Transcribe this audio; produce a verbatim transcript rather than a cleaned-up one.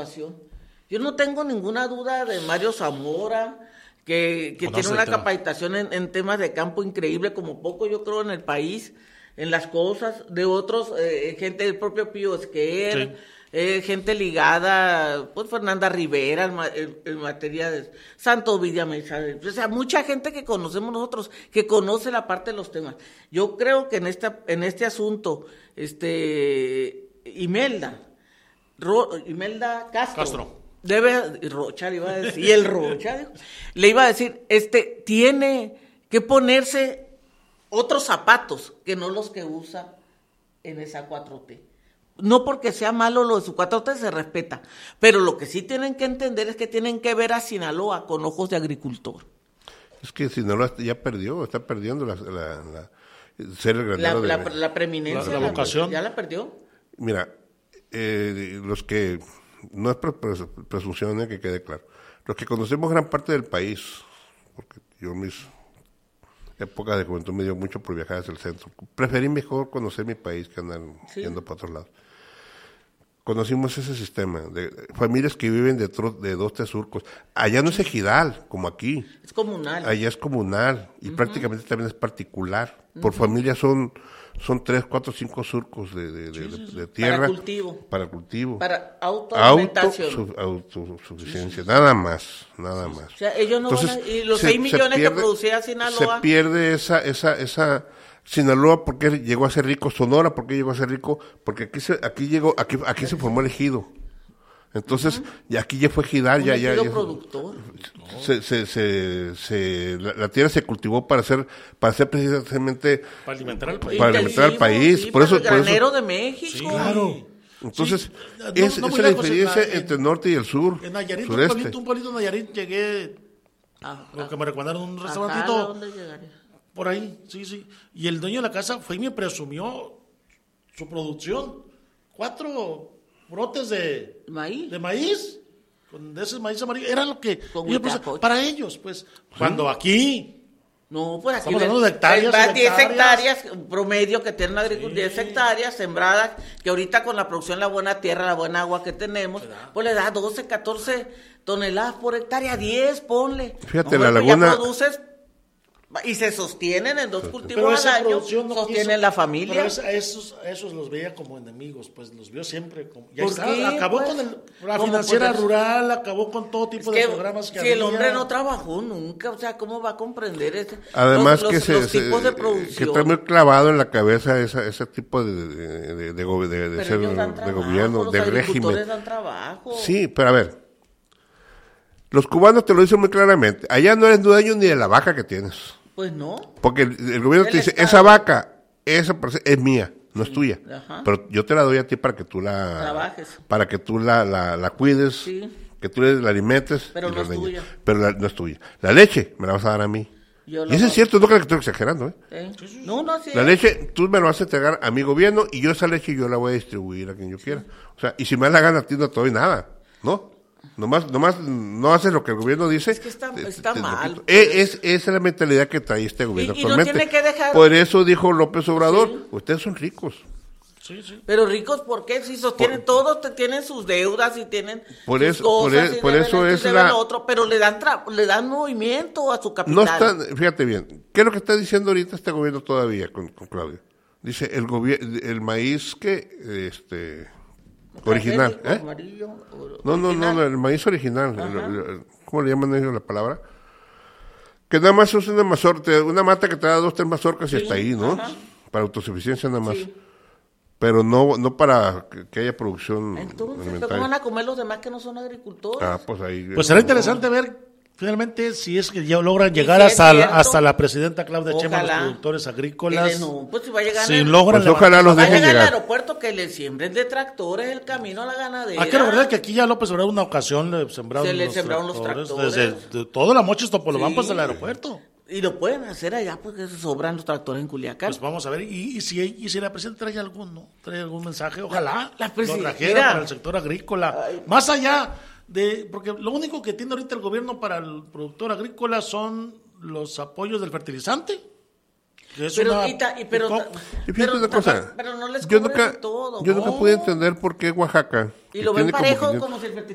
situación. Yo no tengo ninguna duda de Mario Zamora, que, que tiene una capacitación en, en temas de campo increíble, como poco yo creo en el país, en las cosas, de otros, eh, gente del propio Pío Esquer, sí. eh, gente ligada, pues Fernanda Rivera, en, en, en materia de Santo Villamesa, o sea, mucha gente que conocemos nosotros, que conoce la parte de los temas. Yo creo que en esta, en este asunto, este, Imelda, Ro, Imelda Castro. Castro. Debe, Rocha le iba a decir, y el Rocha, dijo, le iba a decir, este, tiene que ponerse otros zapatos que no los que usa en esa cuatro T. No porque sea malo lo de su cuatro T, se respeta, pero lo que sí tienen que entender es que tienen que ver a Sinaloa con ojos de agricultor. Es que Sinaloa ya perdió, está perdiendo la, la, la ser el granero la, de... la, la preeminencia, la, la vocación. Ya la perdió. Mira, eh, los que... No es presunción, que quede claro. Los que conocemos gran parte del país, porque yo mis épocas de juventud me dio mucho por viajar hacia el centro. Preferí mejor conocer mi país que andar ¿Sí? yendo para otros lados. Conocimos ese sistema de familias que viven de, tro, de dos, tres surcos. Allá no es ejidal, como aquí. Es comunal. Allá es comunal y uh-huh. prácticamente también es particular. Uh-huh. Por familia son... Son tres, cuatro, cinco surcos de, de, de, de, de tierra. Para cultivo. Para cultivo. Para autoalimentación. Auto, autosuficiencia, nada más, nada más. O sea, ellos no Entonces, van a, y los se, seis millones pierde, que producía Sinaloa. Se pierde esa, esa, esa, Sinaloa, ¿por qué llegó a ser rico? Sonora, ¿por qué llegó a ser rico? Porque aquí se, aquí llegó, aquí, aquí se formó el ejido. Entonces, uh-huh. y aquí ya fue ejidal, ya, ya, ya. productor. Se, se, se, se, la, la tierra se cultivó para hacer, para hacer precisamente. Para alimentar al país. Para alimentar al país. Sí, por para eso, el granero por eso, de México. Sí, claro. Entonces, sí. no, es, no esa es la diferencia en, entre el norte y el sur. En Nayarit, sureste. un pueblito, un pueblito en Nayarit, llegué, ah, lo que me recomendaron un restaurantito. ¿Dónde llegaría? Por ahí, sí, sí. Y el dueño de la casa fue y me presumió su producción. Cuatro brotes de maíz. De maíz. Con de ese maíz amarillo. Era lo que... Ellos, pues, para ellos, pues. Cuando aquí... No, pues aquí estamos hablando de hectáreas, hay diez hectáreas. hectáreas promedio que tienen agricultura, sí. diez hectáreas sembradas, que ahorita con la producción, la buena tierra, la buena agua que tenemos, ¿verdad? Pues le da doce, catorce toneladas por hectárea, diez, ponle. Fíjate, no, la laguna... Ya produces y se sostienen en dos cultivos al año, no sostienen quiso, la familia. Pero esa, esos, esos los veía como enemigos, pues los vio siempre como... Ya ¿Por está, qué? Acabó Pues, con el, la financiera pues, rural, acabó con todo tipo es que, de programas que si había. el hombre no trabajó nunca, o sea, ¿cómo va a comprender ese? Además los, que los, se, los se, tipos de producción. Que está muy clavado en la cabeza esa, ese tipo de, de, de, de, de, de ser trabajo, de gobierno, de régimen. Dan trabajo. Sí, pero a ver, los cubanos te lo dicen muy claramente, allá no eres dueño ni de la vaca que tienes. Pues no. Porque el, el gobierno el te dice, Estado. esa vaca, esa es mía, no sí. es tuya. Ajá. Pero yo te la doy a ti para que tú la... Trabajes. Para que tú la, la, la cuides, sí. que tú la alimentes. Pero no es niños. tuya. Pero la, no es tuya. La leche me la vas a dar a mí. Yo y eso es cierto, no creo que estoy exagerando, ¿eh? ¿Eh? Sí, sí. No, no, sí. La leche, tú me lo vas a entregar a mi gobierno y yo esa leche yo la voy a distribuir a quien yo sí. quiera. O sea, y si me da la gana a ti no te doy nada, ¿no? Nomás, nomás no haces lo que el gobierno dice. Es que está, está te, mal. Pues. Es, es, esa es la mentalidad que trae este gobierno y, y actualmente. No tiene que dejar... Por eso dijo López Obrador, sí. ustedes son ricos. Sí, sí. Pero ricos, ¿por qué? Si sostienen, por, todos te tienen sus deudas y tienen por sus eso, cosas. Por, y por deben eso esto, es la... Lo otro, pero le dan, tra... le dan movimiento a su capital. No están, fíjate bien, ¿qué es lo que está diciendo ahorita este gobierno todavía con, con Claudia? Dice, el gobier- el maíz que... este original, ¿eh? Amarillo, no, no, no, no, el maíz original, el, el, ¿cómo le llaman ellos la palabra? Que nada más es una mazorca, una mata que te da dos, tres mazorcas sí, y hasta ahí, ¿no? Ajá. Para autosuficiencia nada más. Sí. Pero no no para que, que haya producción. Entonces, ¿cómo van a comer los demás que no son agricultores? Ah, pues ahí. Pues será interesante ver finalmente si es que ya logran llegar hasta, la, hasta la presidenta Claudia Sheinbaum, los productores agrícolas. No, pues si va a llegar si el, logran pues ojalá los dejen llegar. al aeropuerto que le siembren de tractores el camino a la ganadera. Hay que recordar que aquí ya López Obrador una ocasión le sembraron, Se le los, sembraron tractores, los tractores. Desde de, todo la Mochis Topolobampo sí. hasta el aeropuerto. Y lo pueden hacer allá porque se sobran los tractores en Culiacán. Pues vamos a ver, y, y, si, y si la presidenta trae algún, ¿no? trae algún mensaje, ojalá la, la lo trajera para el sector agrícola. Ay, más allá de, porque lo único que tiene ahorita el gobierno para el productor agrícola son los apoyos del fertilizante. Que es pero, una, y ta, y, pero, ta, y fíjate una cosa, pero no les yo nunca, todo. yo no. nunca pude entender por qué Oaxaca. Y lo ven parejo como, como si el fertilizante